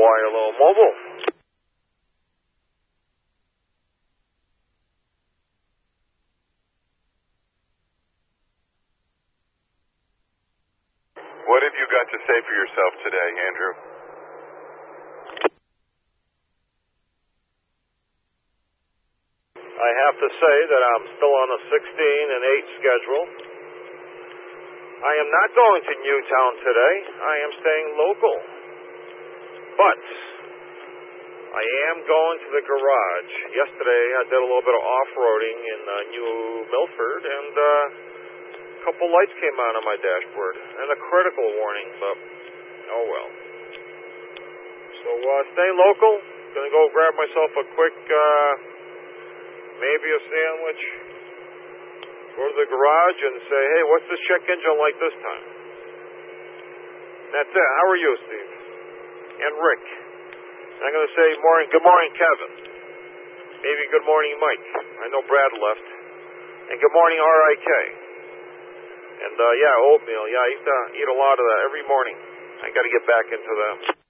Hawaii Low Mobile. What have you got to say for yourself today, Andrew? I have to say that I'm still on the 16 and 8 schedule. I am not going to Newtown today. I am staying local. But I am going to the garage. Yesterday I did a little bit of off-roading in New Milford, and a couple lights came on my dashboard, and a critical warning, but oh well. So stay local. Gonna go grab myself a quick, maybe a sandwich. Go to the garage and say, hey, what's this check engine like this time? That's it. How are you, Steve? And Rick. I'm going to say good morning, Kevin. Maybe good morning, Mike. I know Brad left. And good morning, R.I.K. And, oatmeal. Yeah, I used to eat a lot of that every morning. I got to get back into that.